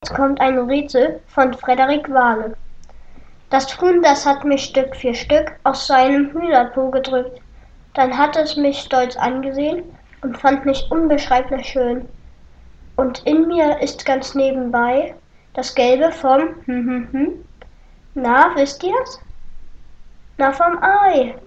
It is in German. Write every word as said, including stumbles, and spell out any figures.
Kommt ein Rätsel von Frederik Wahle. Das Huhn, das hat mich Stück für Stück aus seinem Hühnerpo gedrückt. Dann hat es mich stolz angesehen und fand mich unbeschreiblich schön. Und in mir ist ganz nebenbei das Gelbe vom hm hm hm. Na, wisst ihr's? Na, vom Ei.